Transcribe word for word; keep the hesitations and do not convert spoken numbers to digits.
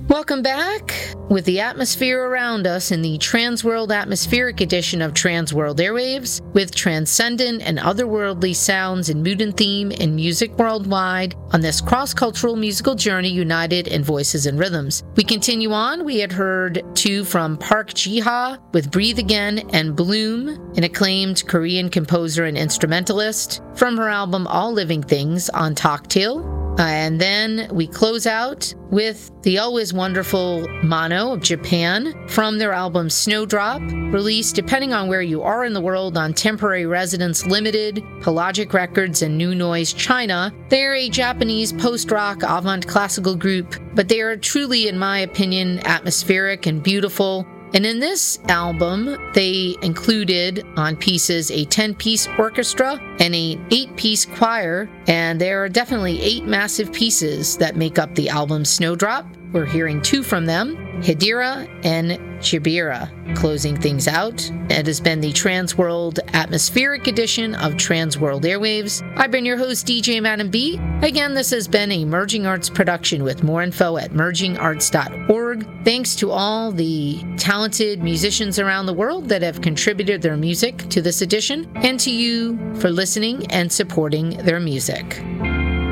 Welcome back. With the atmosphere around us in the Transworld Atmospheric edition of Transworld Airwaves, with transcendent and otherworldly sounds in mood and theme and music worldwide on this cross-cultural musical journey united in voices and rhythms. We continue on. We had heard two from Park Ji-ha with Breathe Again and Bloom, an acclaimed Korean composer and instrumentalist, from her album All Living Things on Talktail. Uh, and then we close out with the always wonderful Mono of Japan from their album Snowdrop, released depending on where you are in the world on Temporary Residence Limited, Pelagic Records, and New Noise China. They're a Japanese post-rock avant classical group, but they are truly, in my opinion, atmospheric and beautiful. And in this album, they included on pieces a ten-piece orchestra and an eight-piece choir, and there are definitely eight massive pieces that make up the album Snowdrop. We're hearing two from them, Hidira and Jibira. Closing things out, it has been the Transworld Atmospheric edition of Transworld Airwaves. I've been your host, D J Madam B. Again, this has been a Merging Arts production with more info at merging arts dot org. Thanks to all the talented musicians around the world that have contributed their music to this edition, and to you for listening and supporting their music.